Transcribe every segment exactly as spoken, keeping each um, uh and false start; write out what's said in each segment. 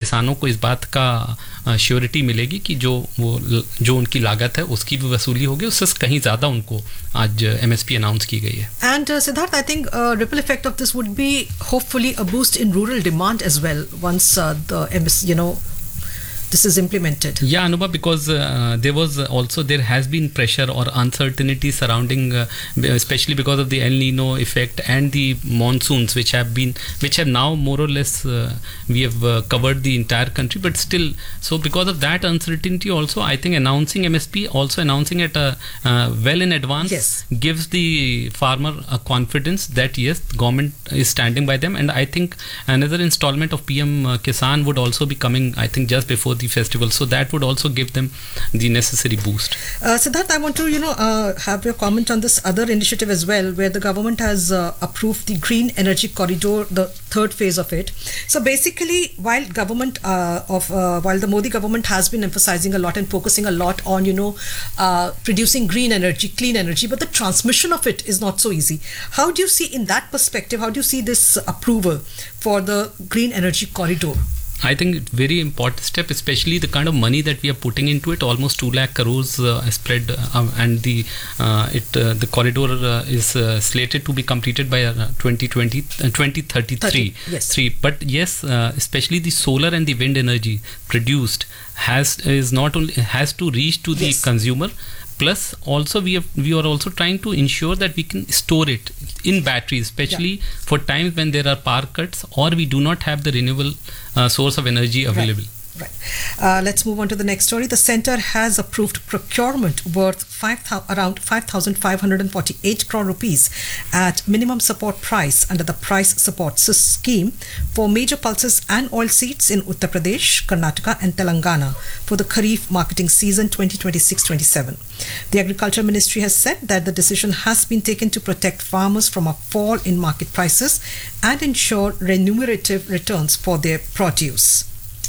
किसानों को इस बात का श्योरिटी मिलेगी कि जो वो जो उनकी लागत है उसकी भी वसूली होगी, उससे कहीं ज़्यादा उनको आज एमएसपी अनाउंस की गई है. And uh, Siddharth, I think uh, ripple effect of this would be hopefully a boost in rural demand as well once uh, the M S, you know, this is implemented. Yeah, Anubha, because uh, there was also, there has been pressure or uncertainty surrounding, uh, especially because of the El Nino effect and the monsoons, which have been, which have now more or less, uh, we have uh, covered the entire country, but still, so because of that uncertainty also, I think announcing M S P, also announcing it uh, uh, well in advance, yes, gives the farmer a confidence that yes, government is standing by them. And I think another installment of P M Kisan would also be coming, I think, just before the festival, so that would also give them the necessary boost. Uh, Siddharth, I want to, you know, uh, have your comment on this other initiative as well, where the government has uh, approved the Green Energy Corridor, the third phase of it. So basically, while government uh, of uh, while the Modi government has been emphasizing a lot and focusing a lot on, you know, uh, producing green energy, clean energy, but the transmission of it is not so easy. How do you see, in that perspective, how do you see this approval for the Green Energy Corridor? I think it's very important step, especially the kind of money that we are putting into it. Almost two lakh crores uh, spread, uh, and the uh, it uh, the corridor uh, is uh, slated to be completed by uh, twenty twenty, uh, twenty thirty-three. Yes. Three. But yes, uh, especially the solar and the wind energy produced has is not only has to reach to the yes. consumer. Plus, also we have we are also trying to ensure that we can store it in batteries, especially yeah. for times when there are power cuts or we do not have the renewable uh, source of energy available. Right. Right. Uh, let's move on to the next story. The centre has approved procurement worth five around five thousand five hundred forty-eight crore rupees at minimum support price under the price support scheme for major pulses and oilseeds in Uttar Pradesh, Karnataka and Telangana for the Kharif marketing season twenty twenty-six twenty-seven. The Agriculture Ministry has said that the decision has been taken to protect farmers from a fall in market prices and ensure remunerative returns for their produce.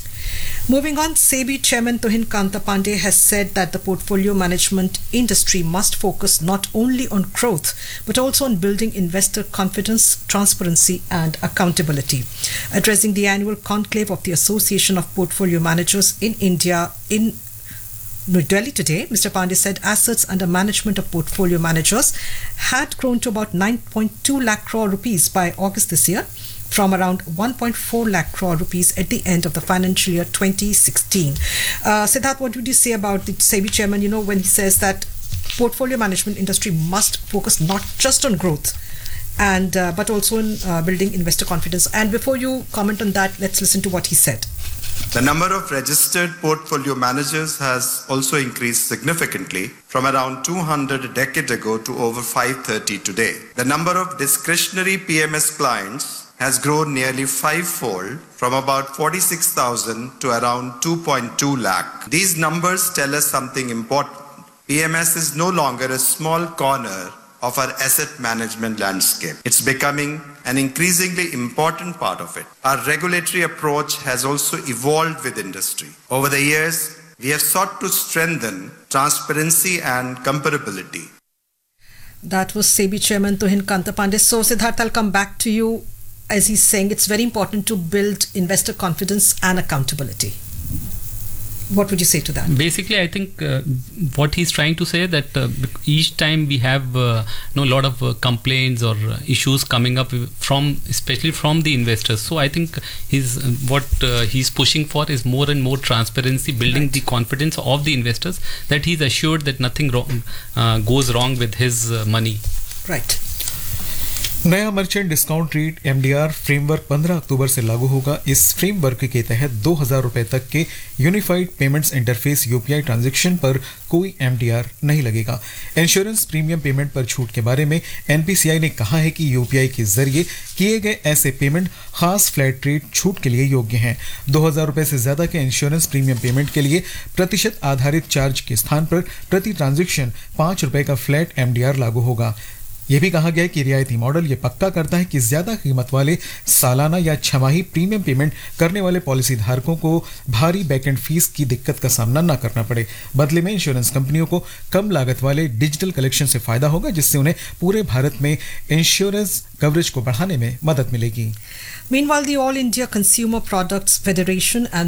Moving on, SEBI Chairman Tuhin Kanta Pandey has said that the portfolio management industry must focus not only on growth but also on building investor confidence, transparency and accountability. Addressing the annual conclave of the Association of Portfolio Managers in India in New Delhi today, Mister Pandey said assets under management of portfolio managers had grown to about nine point two lakh crore rupees by August this year, from around one point four lakh crore rupees at the end of the financial year twenty sixteen. Uh, Siddharth, what would you say about the SEBI chairman, you know, when he says that portfolio management industry must focus not just on growth and uh, but also in uh, building investor confidence? And before you comment on that, let's listen to what he said. The number of registered portfolio managers has also increased significantly from around two hundred a decade ago to over five hundred thirty today. The number of discretionary P M S clients has grown nearly fivefold from about forty-six thousand to around two point two lakh. These numbers tell us something important. P M S is no longer a small corner of our asset management landscape. It's becoming an increasingly important part of it. Our regulatory approach has also evolved with industry. Over the years, we have sought to strengthen transparency and comparability. That was SEBI Chairman Tuhin Kanta Pandey. So Siddharth, I'll come back to you. As he's saying, it's very important to build investor confidence and accountability. What would you say to that? Basically, I think uh, what he's trying to say that uh, each time we have uh, you know, a lot of uh, complaints or uh, issues coming up from, especially from the investors. So I think he's, uh, what uh, he's pushing for is more and more transparency, building right. the confidence of the investors that he's assured that nothing wrong uh, goes wrong with his uh, money. Right. नया merchant discount rate MDR framework पंद्रह अक्टूबर से लागू होगा। इस framework के तहत दो हज़ार रुपए तक के unified payments interface UPI transaction पर कोई एमडीआर नहीं लगेगा। इंश्योरेंस प्रीमियम पेमेंट पर छूट के बारे में एनपीसीआई ने कहा है कि यूपीआई के जरिए किए गए ऐसे पेमेंट खास फ्लैट रेट छूट के लिए योग्य हैं। दो हज़ार रुपए से ज्यादा के इंश्योरेंस प्रीमियम पेमेंट के लिए प्रतिशत आधारित चार्ज के स्थान पर प्रति ट्रांजैक्शन पाँच रुपए का फ्लैट एमडीआर लागू होगा। यह भी कहा गया है कि रियायती मॉडल यह पक्का करता है कि ज्यादा कीमत वाले सालाना या छमाही प्रीमियम पेमेंट करने वाले पॉलिसी धारकों को भारी बैकएंड फीस की दिक्कत का सामना न करना पड़े। बदले में इंश्योरेंस कंपनियों को कम लागत वाले डिजिटल कलेक्शन से फायदा होगा, जिससे उन्हें पूरे भारत में इंश्योरेंस कवरेज को बढ़ाने में मदद मिलेगी। Meanwhile, the All India Consumer Products Federation and